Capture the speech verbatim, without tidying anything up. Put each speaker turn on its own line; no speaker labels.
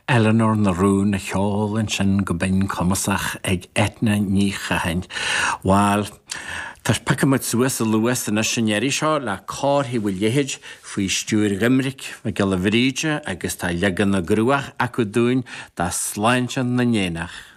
Eleanor na rún na cheol an sin go bin comasach ag etna ní chahaint. While Tás pacamid suas a luas na sinnéirí seo le cáthaí bhfuil dhéhéid faoi stúr Ghimric me go le bhríide agus tá legan na grúach acu dúin dá sláinte na nénach.